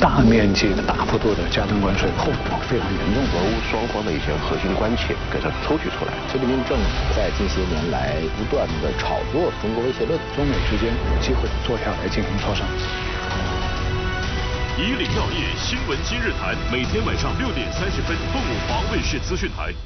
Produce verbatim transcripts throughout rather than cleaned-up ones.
大面积的、大幅度的加征关税，后果非常严重。 俄乌双方的一些核心关切给它抽取出来。 习近平政府在近些年来不断的炒作中国威胁论， 中美之间有机会坐下来进行磋商。 以岭药业新闻今日谈，每天晚上六点三十分，凤凰卫视资讯台。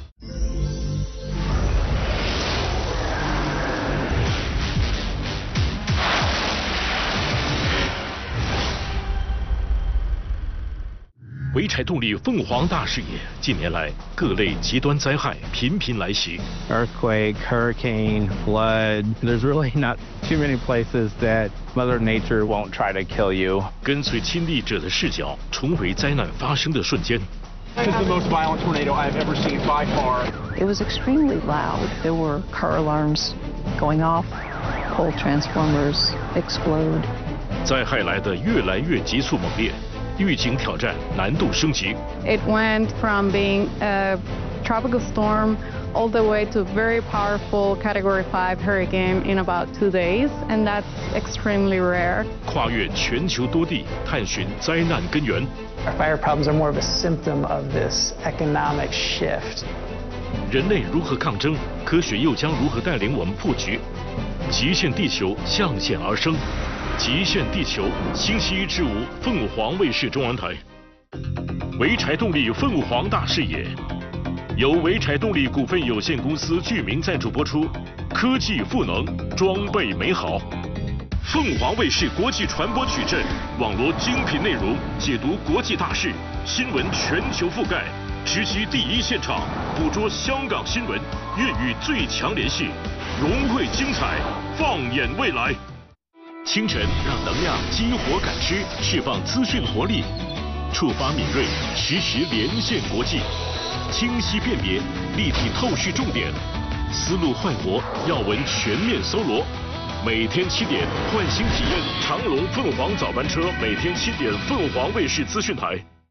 潍柴动力凤凰大视野，近年来各类极端灾害频频来袭。 Earthquake, hurricane, flood. There's really not too many places that Mother Nature won't try to kill you. 跟随亲历者的视角，重回灾难发生的瞬间。 This is the most violent tornado I've ever seen by far. It was extremely loud. There were car alarms going off, pole transformers explode. 灾害来得越来越急速猛烈。预警挑战难度升级。 It went from being a tropical storm all the way to very powerful Category five hurricane in about two days, and that's extremely rare. 跨越全球多地，探寻灾难根源。 Our fire problems are more of a symptom of this economic shift. 人类如何抗争？科学又将如何带领我们破局？极限地球向险而生。极限地球，星期一至五，凤凰卫视中文台。潍柴动力凤凰大视野，由潍柴动力股份有限公司剧名赞助播出。科技赋能，装备美好。凤凰卫视国际传播矩阵，网罗精品内容，解读国际大事，新闻全球覆盖，直击第一现场，捕捉香港新闻，粤语最强联系，融汇精彩，放眼未来。清晨让能量激活感知，释放资讯活力，触发敏锐，实时连线国际，清晰辨别，立体透视重点，思路快活，要闻全面搜罗。每天七点，换新体验长龙凤凰早班车，每天七点，凤凰卫视资讯台。